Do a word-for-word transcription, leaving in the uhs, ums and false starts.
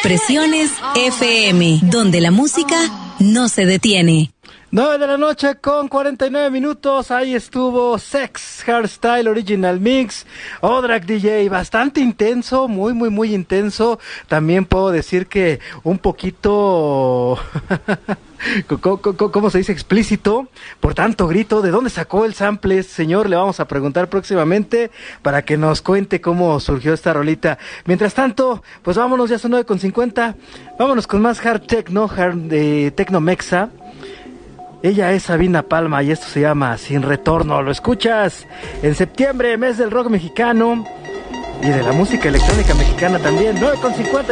Expresiones F M, donde la música no se detiene. nueve de la noche con cuarenta y nueve minutos, ahí estuvo Sex Hardstyle Original Mix, Odrak D J, bastante intenso, muy muy muy intenso. También puedo decir que un poquito, ¿cómo se dice? Explícito, por tanto grito. ¿De dónde sacó el sample, señor? Le vamos a preguntar próximamente para que nos cuente cómo surgió esta rolita. Mientras tanto, pues vámonos, ya son nueve con cincuenta, vámonos con más hard techno, hard de Tecno Mexa. Ella es Sabina Palma y esto se llama Sin Retorno. Lo escuchas en septiembre, mes del rock mexicano y de la música electrónica mexicana también. nueve con cincuenta.